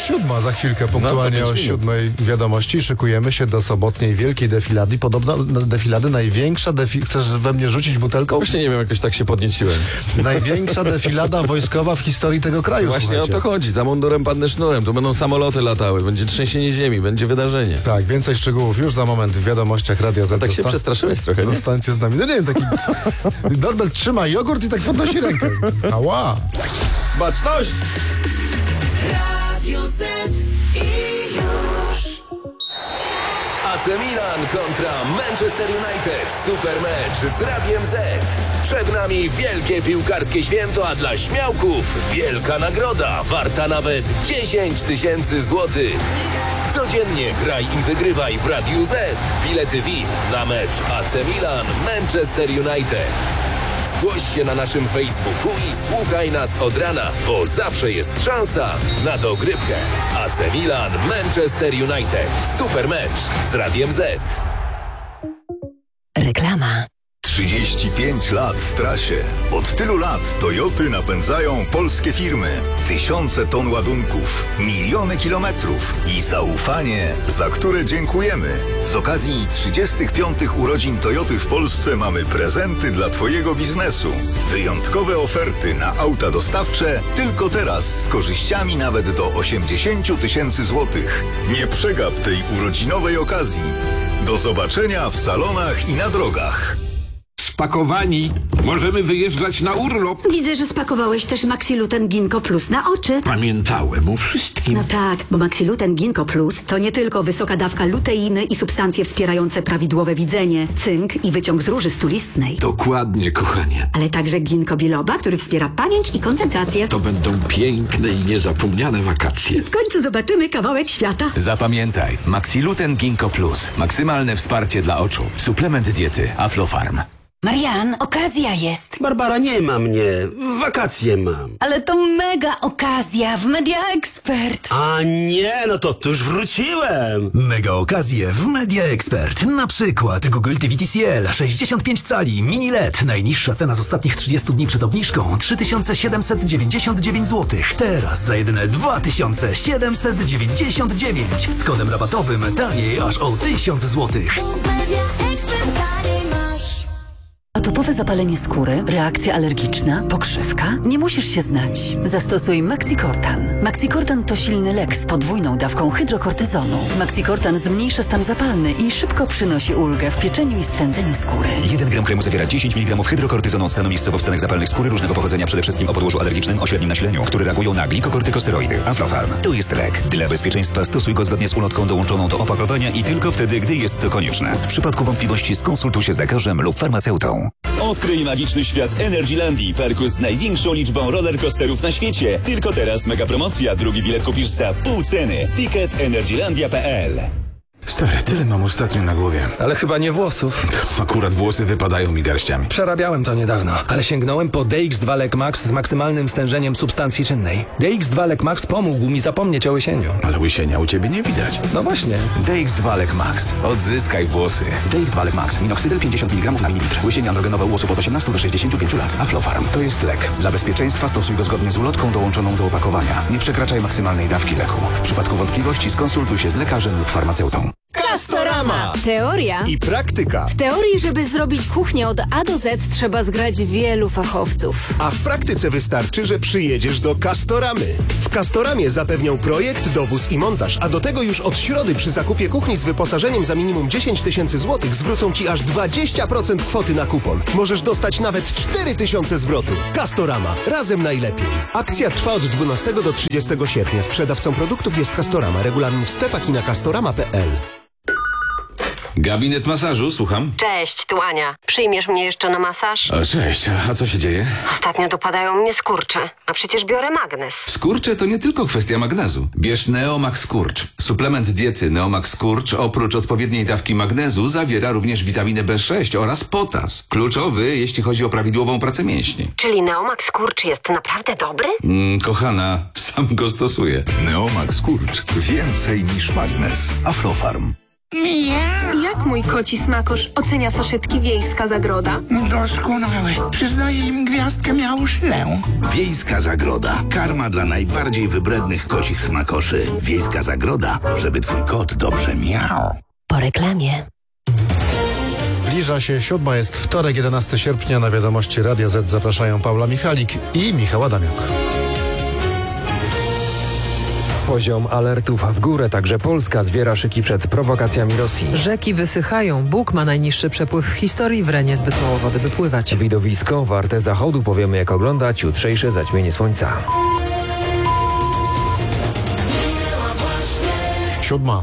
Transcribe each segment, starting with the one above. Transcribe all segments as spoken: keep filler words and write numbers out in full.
siódma, za chwilkę punktualnie no, o siódmej wiadomości. Szykujemy się do sobotniej wielkiej defilady. Podobno defilady największa, defi... chcesz we mnie rzucić butelką? Właśnie nie wiem, jakoś tak się podnieciłem. Największa defilada wojskowa w historii tego kraju. Właśnie słuchajcie. o to chodzi, za mundurem padnę sznurem, tu będą samoloty latały, będzie trzęsienie ziemi, będzie wydarzenie. Tak, więcej szczegółów już za moment w wiadomościach Radia Z. Tak się Zosta... przestraszyłeś trochę, nie? Zostańcie z nami. No nie wiem, taki Norbert trzyma jogurt i tak podnosi rękę. Ała! Baczność! Radio Z i już. A C Milan kontra Manchester United. Super mecz z Radiem Z. Przed nami wielkie piłkarskie święto, a dla śmiałków wielka nagroda, warta nawet dziesięć tysięcy złotych. Codziennie graj i wygrywaj w Radiu Z. Bilety V I P na mecz A C Milan Manchester United. Zgłoś się na naszym Facebooku i słuchaj nas od rana, bo zawsze jest szansa na dogrywkę. A C Milan Manchester United. Super mecz z Radiem Z. Reklama. trzydzieści pięć lat w trasie. Od tylu lat Toyoty napędzają polskie firmy. Tysiące ton ładunków, miliony kilometrów i zaufanie, za które dziękujemy. Z okazji trzydziestych piątych urodzin Toyoty w Polsce mamy prezenty dla Twojego biznesu. Wyjątkowe oferty na auta dostawcze tylko teraz z korzyściami nawet do osiemdziesiąt tysięcy złotych. Nie przegap tej urodzinowej okazji. Do zobaczenia w salonach i na drogach. Spakowani. Możemy wyjeżdżać na urlop. Widzę, że spakowałeś też Maxiluten Ginkgo Plus na oczy. Pamiętałem o wszystkim. No tak, bo Maxiluten Ginkgo Plus to nie tylko wysoka dawka luteiny i substancje wspierające prawidłowe widzenie, cynk i wyciąg z róży stulistnej. Dokładnie, kochanie. Ale także ginkgo biloba, który wspiera pamięć i koncentrację. To będą piękne i niezapomniane wakacje. W końcu zobaczymy kawałek świata. Zapamiętaj, Maxiluten Ginkgo Plus. Maksymalne wsparcie dla oczu. Suplement diety Aflofarm. Marian, okazja jest. Barbara, nie ma mnie. Wakacje mam. Ale to mega okazja w Media Expert. A nie, no to tuż wróciłem. Mega okazje w Media Expert. Na przykład Google T V T C L sześćdziesiąt pięć cali mini L E D. Najniższa cena z ostatnich trzydziestu dni przed obniżką trzy tysiące siedemset dziewięćdziesiąt dziewięć złotych. Teraz za jedyne dwa tysiące siedemset dziewięćdziesiąt dziewięć. Z kodem rabatowym taniej aż o tysiąc złotych. Atopowe zapalenie skóry, reakcja alergiczna, pokrzywka? Nie musisz się znać. Zastosuj Maxicortan. Maxicortan to silny lek z podwójną dawką hydrokortyzonu. Maxicortan zmniejsza stan zapalny i szybko przynosi ulgę w pieczeniu i swędzeniu skóry. jeden gram kremu zawiera dziesięć miligramów hydrokortyzonu stanu miejscowo wstanek zapalnych skóry różnego pochodzenia, przede wszystkim o podłożu alergicznym o średnim nasileniu, które reagują na glikokortykosteroidy. Aflofarm. To jest lek. Dla bezpieczeństwa stosuj go zgodnie z ulotką dołączoną do opakowania i tylko wtedy, gdy jest to konieczne. W przypadku wątpliwości skonsultuj się z lekarzem lub farmaceutą. Odkryj magiczny świat Energylandii, parku z największą liczbą rollercoasterów na świecie. Tylko teraz mega promocja. Drugi bilet kupisz za pół ceny. Ticket energylandia kropka p l. Stary, tyle mam ostatnio na głowie. Ale chyba nie włosów. Akurat włosy wypadają mi garściami. Przerabiałem to niedawno, ale sięgnąłem po D X dwa Lek Max z maksymalnym stężeniem substancji czynnej. D X dwa Lek Max pomógł mi zapomnieć o łysieniu. Ale łysienia u ciebie nie widać. No właśnie. D X dwa Lek Max. Odzyskaj włosy. D X dwa Lek Max. Minoxydil pięćdziesiąt miligramów na mililitr. Łysienie androgenowe u osób od osiemnastu do sześćdziesięciu pięciu lat. Aflofarm. To jest lek. Dla bezpieczeństwa stosuj go zgodnie z ulotką dołączoną do opakowania. Nie przekraczaj maksymalnej dawki leku. W przypadku wątpliwości skonsultuj się z lekarzem lub farmaceutą. Castorama. Teoria i praktyka. W teorii, żeby zrobić kuchnię od A do Z, trzeba zgrać wielu fachowców. A w praktyce wystarczy, że przyjedziesz do Castoramy. W Castoramie zapewnią projekt, dowóz i montaż, a do tego już od środy przy zakupie kuchni z wyposażeniem za minimum dziesięć tysięcy złotych zwrócą Ci aż dwadzieścia procent kwoty na kupon. Możesz dostać nawet cztery tysiące zwrotu. Castorama. Razem najlepiej. Akcja trwa od dwunastego do trzydziestego sierpnia. Sprzedawcą produktów jest Castorama. Regulamin w sklepach i na castorama kropka p l. Gabinet masażu, słucham. Cześć, tu Ania. Przyjmiesz mnie jeszcze na masaż? O, cześć, a co się dzieje? Ostatnio dopadają mnie skurcze, a przecież biorę magnes. Skurcze to nie tylko kwestia magnezu. Bierz Neomax Skurcz. Suplement diety Neomax Skurcz oprócz odpowiedniej dawki magnezu zawiera również witaminę B sześć oraz potas. Kluczowy, jeśli chodzi o prawidłową pracę mięśni. Czyli Neomax Skurcz jest naprawdę dobry? Mm, kochana, sam go stosuję. Neomax Skurcz. Więcej niż magnes. Aflofarm. Miau. Jak mój koci smakosz ocenia saszetki Wiejska Zagroda? Doskonałe. Przyznaję im gwiazdkę miałuszlę. Wiejska Zagroda. Karma dla najbardziej wybrednych kocich smakoszy. Wiejska Zagroda, żeby twój kot dobrze miał. Po reklamie. Zbliża się siódma, jest wtorek, jedenastego sierpnia. Na wiadomości Radia Z zapraszają Paula Michalik i Michał Adamiuk. Poziom alertów w górę, także Polska zwiera szyki przed prowokacjami Rosji. Rzeki wysychają, Bóg ma najniższy przepływ w historii, w Renie zbyt mało wody by pływać. Widowisko warte zachodu, powiemy jak oglądać jutrzejsze zaćmienie słońca. Siódma.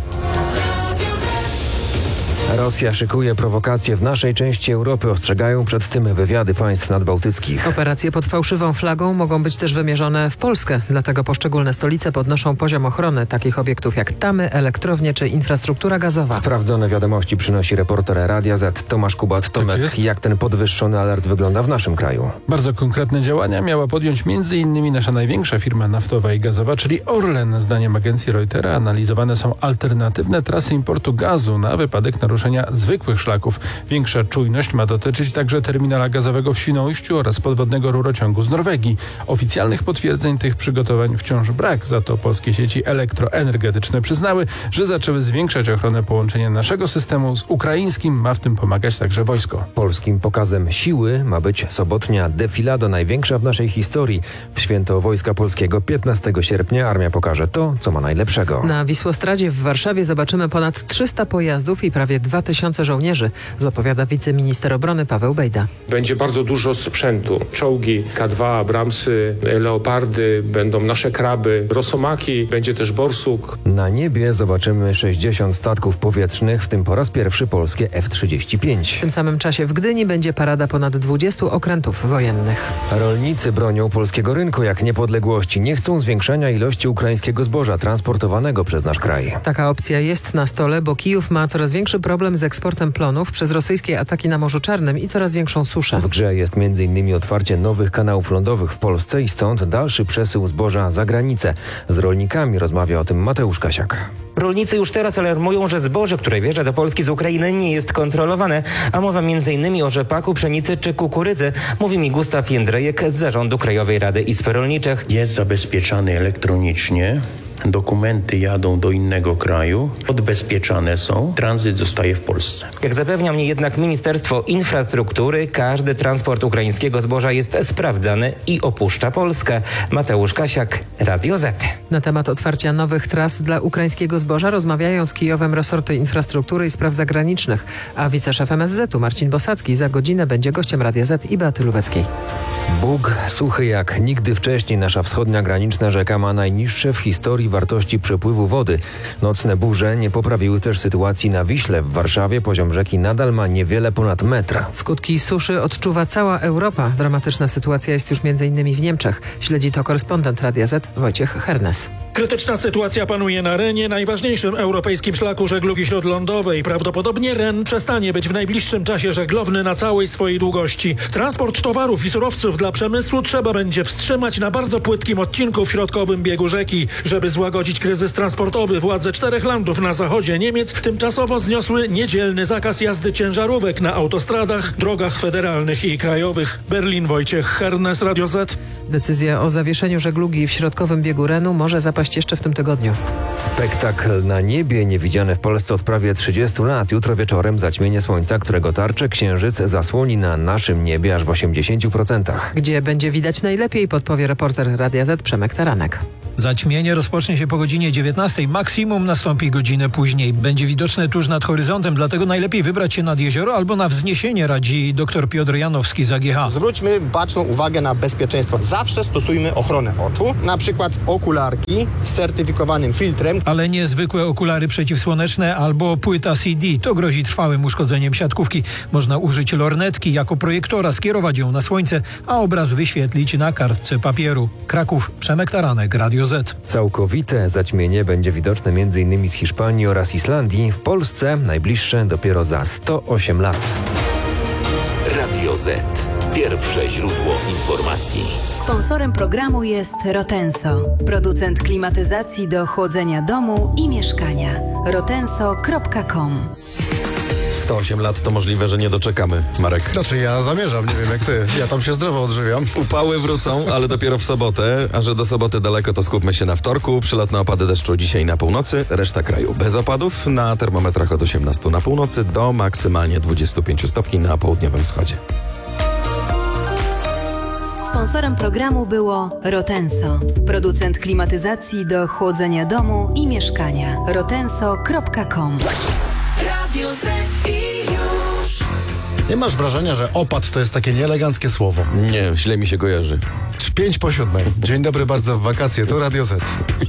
Rosja szykuje prowokacje w naszej części Europy, ostrzegają przed tym wywiady państw nadbałtyckich. Operacje pod fałszywą flagą mogą być też wymierzone w Polskę, dlatego poszczególne stolice podnoszą poziom ochrony takich obiektów jak tamy, elektrownie czy infrastruktura gazowa. Sprawdzone wiadomości przynosi reporter Radia Z Tomasz Kubat. Tomek, tak jak ten podwyższony alert wygląda w naszym kraju? Bardzo konkretne działania miała podjąć m.in. nasza największa firma naftowa i gazowa, czyli Orlen. Zdaniem agencji Reutera analizowane są alternatywne trasy importu gazu na wypadek naruszenia zwykłych szlaków. Większa czujność ma dotyczyć także terminala gazowego w Świnoujściu oraz podwodnego rurociągu z Norwegii. Oficjalnych potwierdzeń tych przygotowań wciąż brak, za to polskie sieci elektroenergetyczne przyznały, że zaczęły zwiększać ochronę połączenia naszego systemu z ukraińskim. Ma w tym pomagać także wojsko. Polskim pokazem siły ma być sobotnia defilada, największa w naszej historii. W święto Wojska Polskiego piętnastego sierpnia armia pokaże to, co ma najlepszego. Na Wisłostradzie w Warszawie zobaczymy ponad trzysta pojazdów i prawie dwa tysiące żołnierzy, zapowiada wiceminister obrony Paweł Bejda. Będzie bardzo dużo sprzętu. Czołgi K dwa, Abramsy, Leopardy, będą nasze kraby, Rosomaki, będzie też Borsuk. Na niebie zobaczymy sześćdziesiąt statków powietrznych, w tym po raz pierwszy polskie F trzydzieści pięć. W tym samym czasie w Gdyni będzie parada ponad dwudziestu okrętów wojennych. Rolnicy bronią polskiego rynku jak niepodległości. Nie chcą zwiększania ilości ukraińskiego zboża transportowanego przez nasz kraj. Taka opcja jest na stole, bo Kijów ma coraz większy problem z eksportem plonów przez rosyjskie ataki na Morzu Czarnym i coraz większą suszę. W grze jest między innymi otwarcie nowych kanałów lądowych w Polsce i stąd dalszy przesył zboża za granicę. Z rolnikami rozmawia o tym Mateusz Kasiak. Rolnicy już teraz alarmują, że zboże, które wjeżdża do Polski z Ukrainy, nie jest kontrolowane, a mowa między innymi o rzepaku, pszenicy czy kukurydzy. Mówi mi Gustaw Jędrejek z Zarządu Krajowej Rady Izb Rolniczych. Jest zabezpieczany elektronicznie. Dokumenty jadą do innego kraju, odbezpieczane są, tranzyt zostaje w Polsce. Jak zapewnia mnie jednak Ministerstwo Infrastruktury, każdy transport ukraińskiego zboża jest sprawdzany i opuszcza Polskę. Mateusz Kasiak, Radio Z. Na temat otwarcia nowych tras dla ukraińskiego zboża rozmawiają z Kijowem resorty infrastruktury i spraw zagranicznych, a wiceszef M S Z-u Marcin Bosacki za godzinę będzie gościem Radia Z i Beaty Lubeckiej. Bóg suchy jak nigdy wcześniej. Nasza wschodnia graniczna rzeka ma najniższe w historii wartości przepływu wody. Nocne burze nie poprawiły też sytuacji na Wiśle. W Warszawie poziom rzeki nadal ma niewiele ponad metra. Skutki suszy odczuwa cała Europa. Dramatyczna sytuacja jest już między innymi w Niemczech. Śledzi to korespondent Radia Z Wojciech Hernes. Krytyczna sytuacja panuje na Renie, najważniejszym europejskim szlaku żeglugi śródlądowej. Prawdopodobnie Ren przestanie być w najbliższym czasie żeglowny na całej swojej długości. Transport towarów i surowców dla przemysłu trzeba będzie wstrzymać na bardzo płytkim odcinku w środkowym biegu rzeki. Żeby złagodzić kryzys transportowy, władze czterech landów na zachodzie Niemiec tymczasowo zniosły niedzielny zakaz jazdy ciężarówek na autostradach, drogach federalnych i krajowych. Berlin, Wojciech Hernes, Radio Z. Decyzja o zawieszeniu żeglugi w środkowym biegu Renu może zapaść jeszcze w tym tygodniu. Spektakl na niebie niewidziany w Polsce od prawie trzydziestu lat. Jutro wieczorem zaćmienie słońca, którego tarczę księżyc zasłoni na naszym niebie aż w osiemdziesięciu procentach. Gdzie będzie widać najlepiej, podpowie reporter Radia Z Przemek Taranek. Zaćmienie rozpocznie się po godzinie dziewiętnastej. Maksimum nastąpi godzinę później. Będzie widoczne tuż nad horyzontem, dlatego najlepiej wybrać się nad jezioro albo na wzniesienie, radzi dr Piotr Janowski z A G H. Zwróćmy baczną uwagę na bezpieczeństwo. Zawsze stosujmy ochronę oczu, na przykład okularki z certyfikowanym filtrem. Ale nie zwykłe okulary przeciwsłoneczne albo płyta C D. To grozi trwałym uszkodzeniem siatkówki. Można użyć lornetki jako projektora, skierować ją na słońce, a obraz wyświetlić na kartce papieru. Kraków, Przemek Taranek, Radio Z. Całkowite zaćmienie będzie widoczne między innymi z Hiszpanii oraz Islandii. W Polsce najbliższe dopiero za sto osiem lat. Radio Z. Pierwsze źródło informacji. Sponsorem programu jest Rotenso, producent klimatyzacji do chłodzenia domu i mieszkania. rotenso kropka com. sto osiem lat to możliwe, że nie doczekamy, Marek. Znaczy ja zamierzam, nie wiem jak ty. Ja tam się zdrowo odżywiam. Upały wrócą, ale dopiero w sobotę, a że do soboty daleko, to skupmy się na wtorku. Przelotne opady deszczu dzisiaj na północy, reszta kraju bez opadów, na termometrach od osiemnastu na północy do maksymalnie dwudziestu pięciu stopni na południowym wschodzie. Sponsorem programu było Rotenso, producent klimatyzacji do chłodzenia domu i mieszkania. rotenso kropka com. Radio Z i już. Nie masz wrażenia, że opad to jest takie nieeleganckie słowo? Nie, źle mi się kojarzy. Pięć po siódmej. Dzień dobry bardzo w wakacje, to Radio Z.